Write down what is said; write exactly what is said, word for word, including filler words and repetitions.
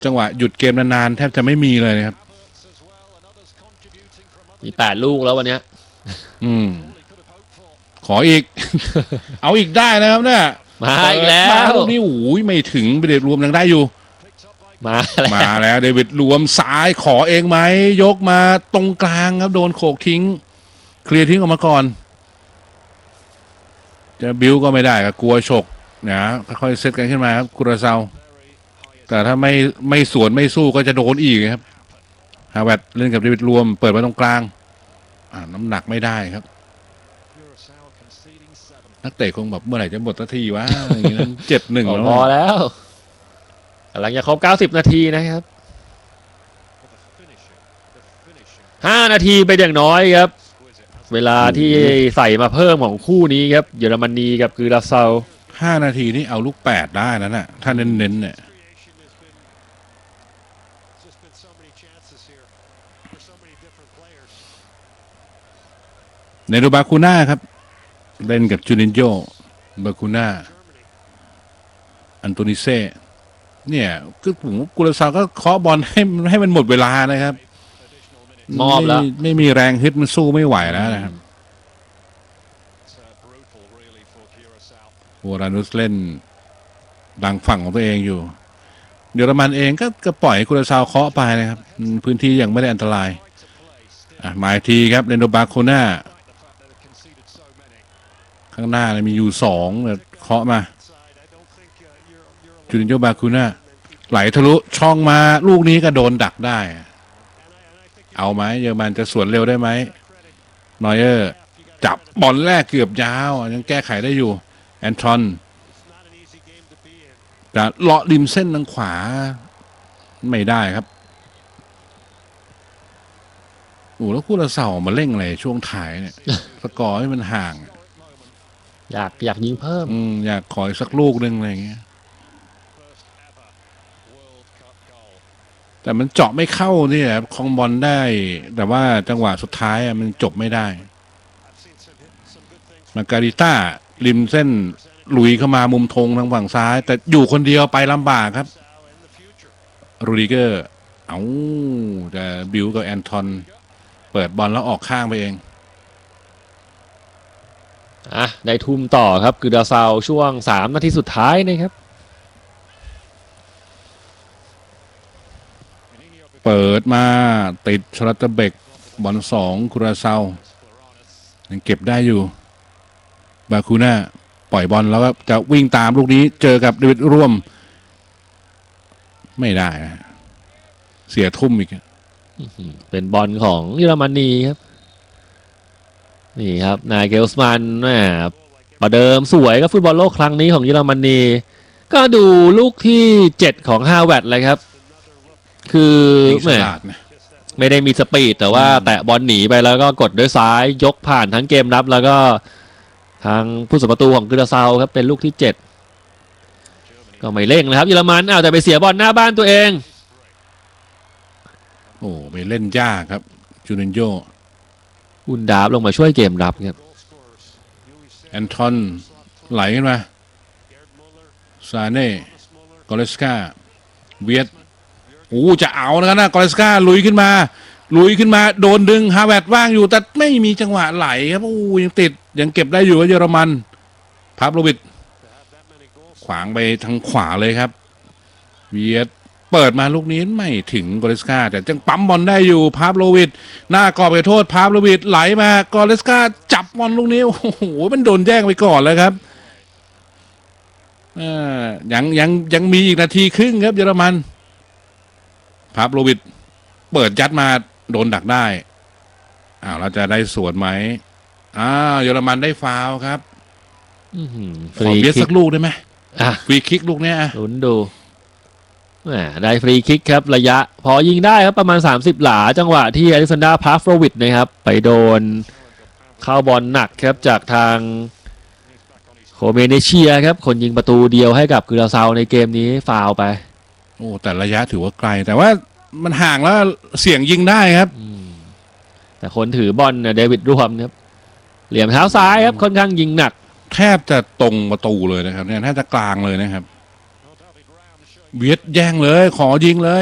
จังหวะหยุดเกมนานๆแทบจะไม่มีเลยนะครับมีแปดลูกแล้ววันนี้อืมขออีก เอาอีกได้นะครับเนี่ยมาอีกแล้วลูกนี้โอ้ยไม่ถึงเดวิดรวมยังได้อยู่มาแล้วมาแล้วเดวิดรวมซ้ายขอเองไหมยกมาตรงกลางครับโดนโขกทิ้งเคลียร์ทิ้งออกมาก่อนจะบิ้วก็ไม่ได้ก็กลัวฉกนะค่อยๆเซตกันขึ้นมาครับกุราเซาแต่ถ้าไม่ไม่สวนไม่สู้ก็จะโดนอีกครับฮาเวิร์ดเล่นกับเดวิดรวมเปิดมาตรงกลางอ่าน้ำหนักไม่ได้ครับนักเตะคงแบบเมื่อไหร่จะหมดนาทีวะอย่างนี้เจ็ดหนึ่งแล้วพอแล้วหลังจากครบเก้าสิบนาทีนะครับห้านาทีเป็นอย่างน้อยครับเวลาที่ใส่มาเพิ่มของคู่นี้ครับเยอรมนีกับกุราเซาห้านาทีนี่เอาลูกแปดได้แล้วน่ะถ้าเน้นๆเนี่ยเนโดบาคูน่าครับเล่นกับจูนินโญ่บาคูน่าอันโตนิเซ่เนี่ยคือผมกุราเซาก็เคาะบอลให้ให้มันหมดเวลานะครับมอบแล้วไม่มีแรงฮึดมันสู้ไม่ไหวแล้วนะครับโวรานุสเล่นดังฝั่งของตัวเองอยู่เยอรมันเองก็ก็ปล่อยกุราเซาเคาะไปนะครับพื้นที่ยังไม่ได้อันตรายอ่ะหมายทีครับเรนโดบาโคน่าข้างหน้ามีอยู่สองเคาะมาจูนิโญ่บาคูน่าไหลทะลุช่องมาลูกนี้ก็โดนดักได้เอาไหมเยอรมันจะสวนเร็วได้ไหมนอยเออร์จับบอลแรกเกือบยาวยังแก้ไขได้อยู่แอนทอนจะเลาะริมเส้นทางขวาไม่ได้ครับโอ้แล้วคู่ละเสามาเร่งอะไรช่วงถ่ายเนี่ยสกอร์ให้มันห่างอยากอยากยิงเพิ่มอืมอยากขออีกสักลูกนึงอะไรอย่างเงี้ยแต่มันเจาะไม่เข้านี่แหละคลองบอลได้แต่ว่าจังหวะสุดท้ายมันจบไม่ได้มาการิต้าริมเส้นลุยเข้ามามุมธงทางฝั่งซ้ายแต่อยู่คนเดียวไปลำบากครับรูดิเกอร์เอาจะบิวกับแอนทอนเปิดบอลแล้วออกข้างไปเองอ่ะได้ทุ่มต่อครับกุราเซาช่วงสามนาทีสุดท้ายนะครับเปิดมาติดชลัตเตเบกบอลสองกุราเซายังเก็บได้อยู่บาคูน่าปล่อยบอลแล้วก็จะวิ่งตามลูกนี้เจอกับเดวิดร่วมไม่ได้นะเสียทุ่มอีกเป็นบอลของเยอรมนีครับนี่ครับนายเกลสมันแหมประเดิมสวยก็ฟุตบอลโลกครั้งนี้ของเยอรมนีก็ดูลูกที่เจ็ดของฮาเวิร์ดเลยครับคือแหมไม่ได้มีสปีดแต่ว่าแตะบอลหนีไปแล้วก็กดด้วยซ้ายยกผ่านทั้งเกมรับแล้วก็ทางผู้สัมประตูของกุราเซาครับเป็นลูกที่เจ็ดก็ไม่เร่งนะครับเยอรมันอ้าวแต่ไปเสียบอลหน้าบ้านตัวเองโอ้ไปเล่นยากครับจูนินโญ่อุนดาบลงมาช่วยเกมรับครับแอนทอนไหลขึ้นมาซาเน่กอเลสกาเวียดโอ้จะเอาแล้วนะกอเลสกาลุยขึ้นมาลุยขึ้นมาโดนดึงฮาเวิร์ดว่างอยู่แต่ไม่มีจังหวะไหลครับโอ้ยังติดยังเก็บได้อยู่กับเยอรมันพาบโลวิดขวางไปทางขวาเลยครับเวียดเปิดมาลูกนี้ไม่ถึงกอเลสกาแต่ยังปั๊มบอลได้อยู่พาบโลวิดหน้ากรอบไปโทษพาบโลวิดไหลมากอเลสกาจับบอลลูกนี้โอ้โหมันโดนแย่งไปก่อนแล้วครับอ่ายังยังยังมีอีกนาทีครึ่งครับเยอรมันพาบโลวิดเปิดยัดมาโดนดักได้อ้าวเราจะได้สวนไหมอ้าวเยอรมันได้ฟาวครับขอเบียดสักลูกได้ไหมฟรีคิกลูกเนี้ยลุ้นดูได้ฟรีคิกครับระยะพอยิงได้ครับประมาณสามสิบหลาจังหวะที่อเล็กซานดรา พาฟโรวิชนะครับไปโดนเข้าบอลหนักครับจากทางโคเมเนเชียครับคนยิงประตูเดียวให้กับกุราเซาในเกมนี้ฟาวไปโอ้แต่ระยะถือว่าไกลแต่ว่ามันห่างแล้วเสี่ยงยิงได้ครับแต่คนถือบอลเดวิดร่วมครับเหลี่ยมเท้าซ้ายครับค่อนข้างยิงหนักแทบจะตรงประตูเลยนะครับเนี่ยแทบจะกลางเลยนะครับเวียดแย่งเลยขอยิงเลย